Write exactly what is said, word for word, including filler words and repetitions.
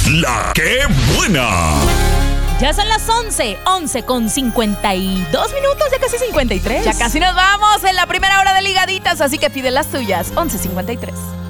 La que buena. Ya son las once, once con cincuenta y dos minutos, ya casi cincuenta y tres. Ya casi nos vamos en la primera hora de Ligaditas, así que pide las tuyas, once cincuenta y tres.